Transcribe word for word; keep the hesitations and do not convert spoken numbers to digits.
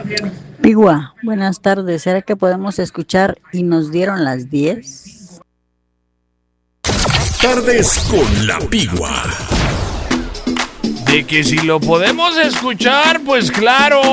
Pigua, buenas tardes. ¿Será que podemos escuchar y nos dieron las diez? Tardes con la Pigua. De que si lo podemos escuchar, pues claro.